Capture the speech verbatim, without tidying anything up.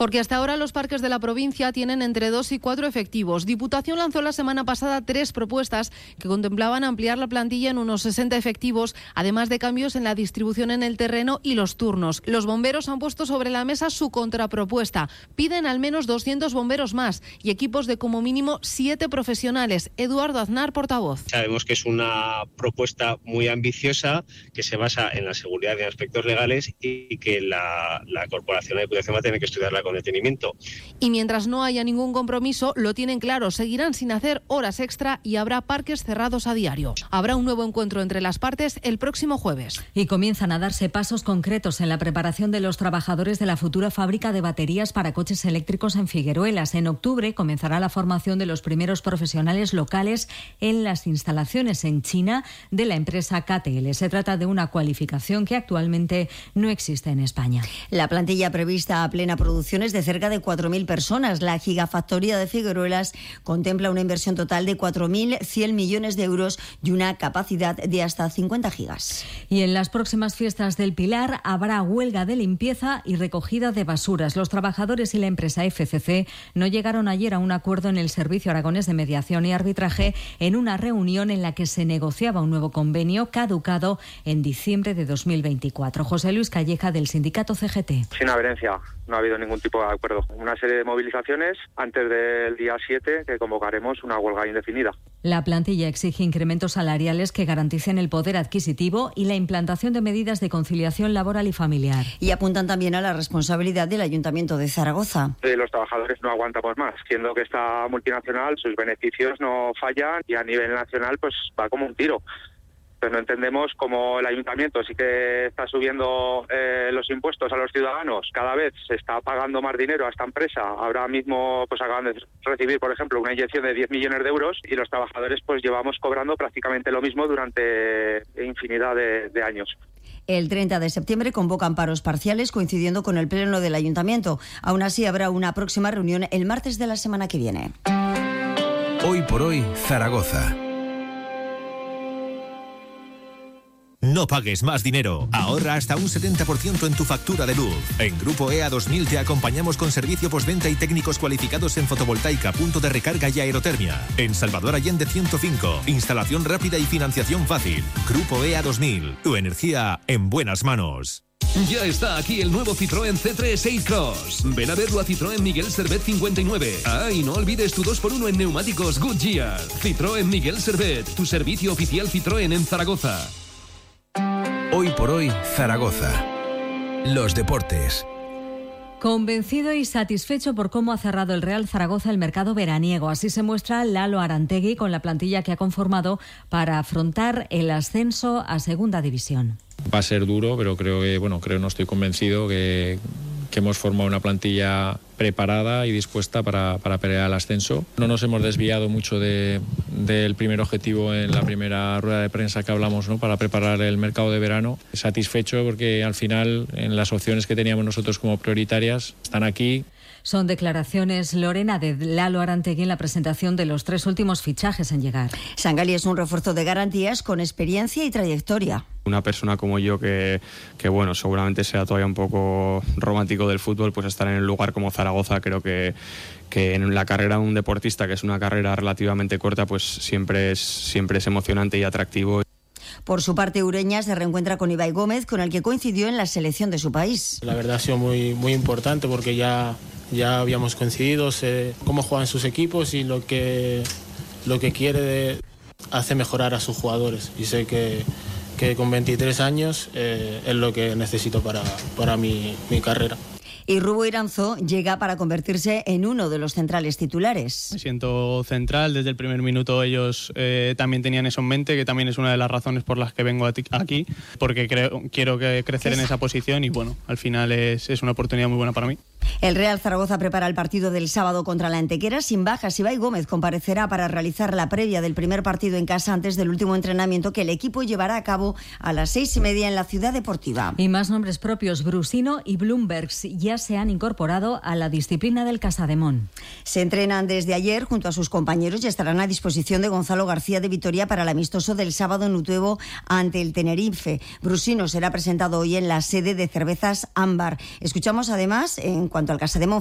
Porque hasta ahora los parques de la provincia tienen entre dos y cuatro efectivos. Diputación lanzó la semana pasada tres propuestas que contemplaban ampliar la plantilla en unos sesenta efectivos, además de cambios en la distribución en el terreno y los turnos. Los bomberos han puesto sobre la mesa su contrapropuesta. Piden al menos doscientos bomberos más y equipos de como mínimo siete profesionales. Eduardo Aznar, portavoz. Sabemos que es una propuesta muy ambiciosa que se basa en la seguridad de aspectos legales y que la, la Corporación de Diputación va a tener que estudiarla con detenimiento. Y mientras no haya ningún compromiso, lo tienen claro, seguirán sin hacer horas extra y habrá parques cerrados a diario. Habrá un nuevo encuentro entre las partes el próximo jueves. Y comienzan a darse pasos concretos en la preparación de los trabajadores de la futura fábrica de baterías para coches eléctricos en Figueruelas. En octubre comenzará la formación de los primeros profesionales locales en las instalaciones en China de la empresa K T L. Se trata de una cualificación que actualmente no existe en España. La plantilla prevista a plena producción es de cerca de cuatro mil personas. La gigafactoría de Figueruelas contempla una inversión total de cuatro mil cien millones de euros y una capacidad de hasta cincuenta gigas. Y en las próximas fiestas del Pilar habrá huelga de limpieza y recogida de basuras. Los trabajadores y la empresa F C C no llegaron ayer a un acuerdo en el Servicio Aragonés de Mediación y Arbitraje en una reunión en la que se negociaba un nuevo convenio caducado en diciembre de dos mil veinticuatro. José Luis Calleja, del sindicato C G T. Sin adherencia, no ha habido ningún tipo de acuerdo. Una serie de movilizaciones antes del día siete que convocaremos una huelga indefinida. La plantilla exige incrementos salariales que garanticen el poder adquisitivo y la implantación de medidas de conciliación laboral y familiar. Y apuntan también a la responsabilidad del Ayuntamiento de Zaragoza. Eh, los trabajadores no aguantamos más, siendo que esta multinacional, sus beneficios no fallan y a nivel nacional pues va como un tiro. Pues no entendemos cómo el ayuntamiento sí que está subiendo eh, los impuestos a los ciudadanos. Cada vez se está pagando más dinero a esta empresa. Ahora mismo pues acaban de recibir, por ejemplo, una inyección de diez millones de euros y los trabajadores pues llevamos cobrando prácticamente lo mismo durante infinidad de, de años. El treinta de septiembre convocan paros parciales coincidiendo con el pleno del ayuntamiento. Aún así habrá una próxima reunión el martes de la semana que viene. Hoy por hoy, Zaragoza. No pagues más dinero. Ahorra hasta un setenta por ciento en tu factura de luz. En Grupo E A dos mil te acompañamos con servicio postventa y técnicos cualificados en fotovoltaica, punto de recarga y aerotermia. En Salvador Allende ciento cinco. Instalación rápida y financiación fácil. Grupo E A dos mil. Tu energía en buenas manos. Ya está aquí el nuevo Citroën C tres A-Cross. Ven a verlo a Citroën Miguel Servet cincuenta y nueve. Ah, y no olvides tu dos por uno en neumáticos Goodyear. Citroën Miguel Servet, tu servicio oficial Citroën en Zaragoza. Hoy por hoy, Zaragoza. Los deportes. Convencido y satisfecho por cómo ha cerrado el Real Zaragoza el mercado veraniego. Así se muestra Lalo Arantegui con la plantilla que ha conformado para afrontar el ascenso a Segunda División. Va a ser duro, pero creo que, bueno, creo no estoy convencido que, que hemos formado una plantilla preparada y dispuesta para, para pelear al ascenso. No nos hemos desviado mucho de, del primer objetivo en la primera rueda de prensa que hablamos, ¿no?, para preparar el mercado de verano. Satisfecho porque al final en las opciones que teníamos nosotros como prioritarias están aquí. Son declaraciones, Lorena, de Lalo Arantegui en la presentación de los tres últimos fichajes en llegar. Sangali es un refuerzo de garantías con experiencia y trayectoria. Una persona como yo que, que bueno, seguramente sea todavía un poco romántico del fútbol, pues estar en un lugar como Zaragoza, creo que, que en la carrera de un deportista, que es una carrera relativamente corta, pues siempre es, siempre es emocionante y atractivo. Por su parte, Ureña se reencuentra con Ibai Gómez, con el que coincidió en la selección de su país. La verdad ha sido muy, muy importante porque ya, ya habíamos coincidido, sé cómo juegan sus equipos y lo que, lo que quiere de, hace mejorar a sus jugadores. Y sé que, que con veintitrés años eh, es lo que necesito para, para mi, mi carrera. Y Rubo Iranzo llega para convertirse en uno de los centrales titulares. Me siento central, desde el primer minuto ellos eh, también tenían eso en mente, que también es una de las razones por las que vengo aquí, porque creo, quiero que crecer en esa posición y bueno, al final es, es una oportunidad muy buena para mí. El Real Zaragoza prepara el partido del sábado contra la Antequera sin bajas. Ibai Gómez comparecerá para realizar la previa del primer partido en casa antes del último entrenamiento que el equipo llevará a cabo a las seis y media en la Ciudad Deportiva. Y más nombres propios, Brusino y Bloombergs, ya se han incorporado a la disciplina del Casademón. Se entrenan desde ayer junto a sus compañeros y estarán a disposición de Gonzalo García de Vitoria para el amistoso del sábado en Utuebo ante el Tenerife. Brusino será presentado hoy en la sede de Cervezas Ámbar. Escuchamos además, en cuanto al Casademón